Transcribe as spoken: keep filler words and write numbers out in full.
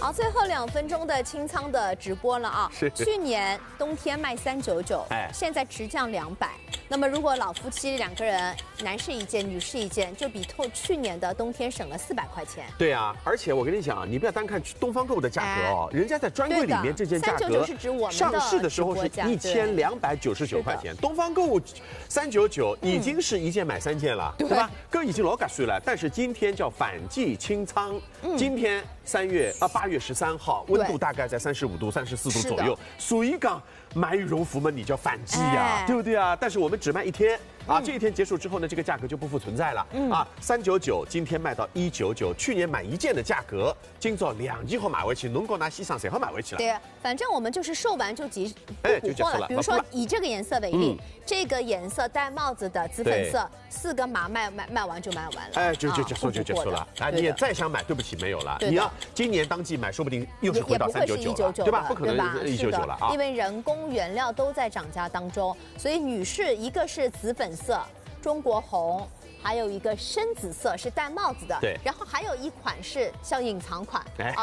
好，最后两分钟的清仓的直播了啊！ 是。 去年冬天卖三九九，哎，现在直降两百。那么如果老夫妻两个人，男士一件，女士一件，就比透去年的冬天省了四百块钱。 对啊，而且我跟你讲，你不要单看东方购的价格哦，人家在专柜里面这件价格， 三九九是指我们上市的时候是一千两百九十九块钱，东方购物三九九已经是一件买三件了，对吧？哥已经老赶税了，但是今天叫反季清仓，今天三月啊八月十三号，温度大概在三十五度、三十四度左右，属于讲买羽绒服嘛，你叫反季呀，对不对啊？但是我们只卖一天。啊，这一天结束之后呢，这个价格就不复存在了。嗯、啊，三九九今天卖到一九九，去年买一件的价格，今朝两件好买回去，侬讲拿西上谁好买回去了？ 对，反正我们就是售完就即哎不补货了。比如说以这个颜色为例， 嗯、 这个颜色戴帽子的紫粉色，四根麻卖卖卖完就卖完了。 哎，就就结束就结束了。啊，你也再想买，对不起，没有了。你要今年当季买，说不定又是回到三九九了，对吧？不可能一九九了啊！ 因为人工原料都在涨价当中，所以女士一个是紫粉色。中国红，还有一个深紫色是戴帽子的， 对， 然后还有一款是像隐藏款，哎。